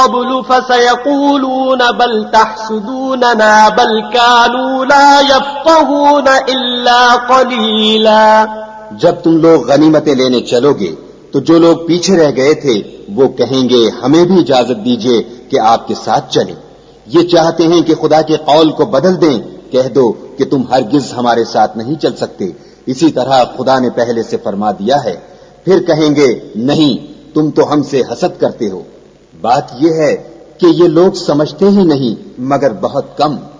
क़ब्लु फ़सयक़ूलून बल तहसुदूनना बल कानू ला यफ़क़हून इल्ला क़लीला। जब तुम लोग गनीमतें लेने चलोगे तो जो लोग पीछे रह गए थे वो कहेंगे हमें भी इजाजत दीजिए कि आपके साथ चलें। ये चाहते हैं कि खुदा के कौल को बदल दें। कह दो कि तुम हरगिज हमारे साथ नहीं चल सकते, इसी तरह खुदा ने पहले से फरमा दिया है। फिर कहेंगे नहीं, तुम तो हमसे हसद करते हो। बात यह है कि ये लोग समझते ही नहीं मगर बहुत कम।